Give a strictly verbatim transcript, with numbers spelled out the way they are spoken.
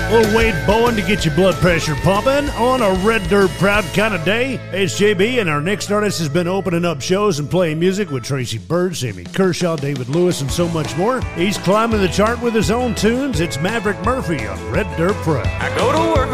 Little Wade Bowen to get your blood pressure pumping on a Red Dirt Proud kind of day. It's J B, and our next artist has been opening up shows and playing music with Tracy Byrd, Sammy Kershaw, David Lewis, and so much more. He's climbing the chart with his own tunes. It's Maverick Murphy on Red Dirt Proud. I go to work